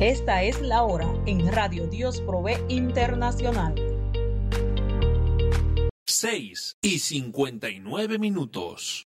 Esta es la hora en Radio Dios Provee Internacional. 6:59.